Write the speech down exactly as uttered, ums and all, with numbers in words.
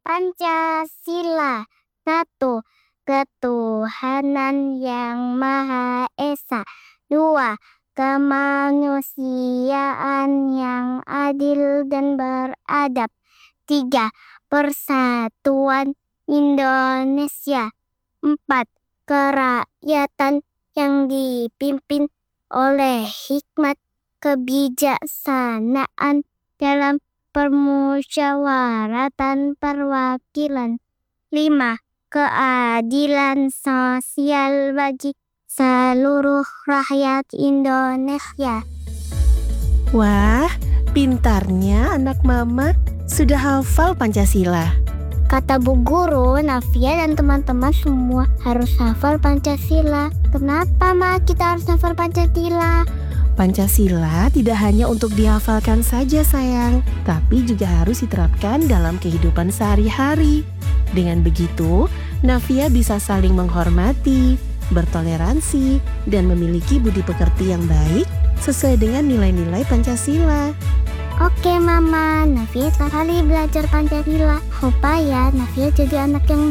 Pancasila. Satu, ketuhanan yang Maha Esa. Dua, kemanusiaan yang adil dan beradab. Tiga, persatuan Indonesia. Empat, kerakyatan yang dipimpin oleh hikmat kebijaksanaan dalam permusyawaratan perwakilan. Lima, keadilan sosial bagi seluruh rakyat Indonesia. Wah, pintarnya anak mama sudah hafal Pancasila. Kata Bu Guru, Nafia dan teman-teman semua harus hafal Pancasila. Kenapa, Ma, kita harus hafal Pancasila? Pancasila tidak hanya untuk dihafalkan saja sayang, tapi juga harus diterapkan dalam kehidupan sehari-hari. Dengan begitu, Nafia bisa saling menghormati, bertoleransi, dan memiliki budi pekerti yang baik sesuai dengan nilai-nilai Pancasila. Oke Mama, Nafia sekali belajar Pancasila supaya Nafia jadi anak yang baik.